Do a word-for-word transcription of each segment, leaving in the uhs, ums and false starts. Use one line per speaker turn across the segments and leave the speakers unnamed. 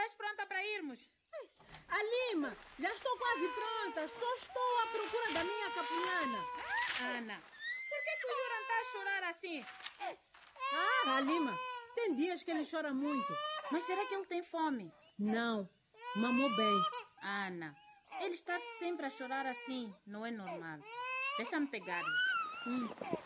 estás pronta para irmos?
Alima, já estou quase pronta. Só estou à procura da minha capulana.
Ana, por que, que o Yuran está a chorar assim?
Ah, Alima, tem dias que ele chora muito.
Mas será que ele tem fome?
Não, mamou bem.
Ana, ele estar sempre a chorar assim não é normal. Deixa-me pegar-lhe. Hum.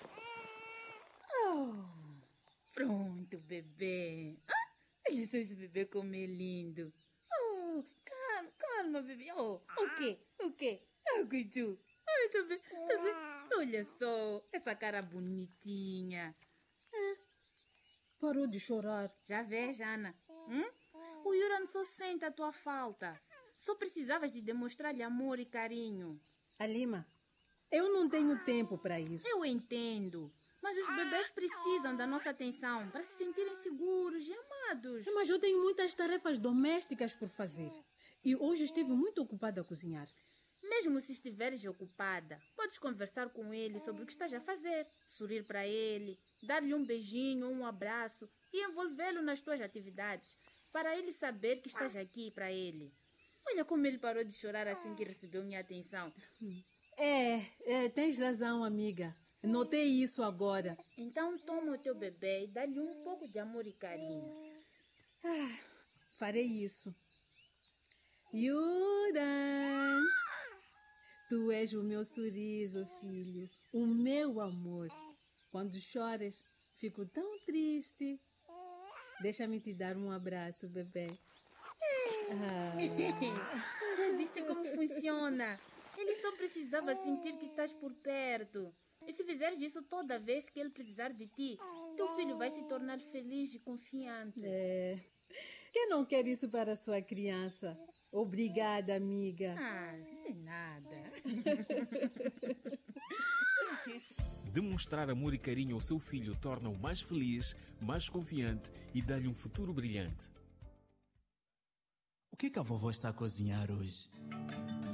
Oh, pronto, bebê. Ah, olha só esse bebê como é lindo. Oh, calma, calma, bebê. Oh, o quê? O quê? Ah, Guidu. Ai, tá bem, tá bem. Olha só, essa cara bonitinha.
É, parou de chorar.
Já vês, Ana? Hum? O Yuran só sente a tua falta. Só precisavas de demonstrar-lhe amor e carinho.
Alima, eu não tenho tempo para isso.
Eu entendo. Mas os bebês precisam da nossa atenção para se sentirem seguros e amados.
Mas eu tenho muitas tarefas domésticas por fazer. E hoje estive muito ocupada a cozinhar.
Mesmo se estiveres ocupada, podes conversar com ele sobre o que estás a fazer, sorrir para ele, dar-lhe um beijinho ou um abraço e envolvê-lo nas tuas atividades, para ele saber que estás aqui para ele. Olha como ele parou de chorar assim que recebeu minha atenção.
É, é, tens razão, amiga. Notei isso agora.
Então toma o teu bebê e dá-lhe um pouco de amor e carinho.
Ah, farei isso. Yuran, tu és o meu sorriso, filho, o meu amor. Quando choras, fico tão triste. Deixa-me te dar um abraço, bebê.
Ah. Já viste como funciona? Ele só precisava sentir que estás por perto. E se fizeres isso toda vez que ele precisar de ti, teu filho vai se tornar feliz e confiante.
É. Quem não quer isso para a sua criança? Obrigada, amiga.
Ah, de nada.
Demonstrar amor e carinho ao seu filho torna-o mais feliz, mais confiante e dá-lhe um futuro brilhante.
O que, que a vovó está a cozinhar hoje?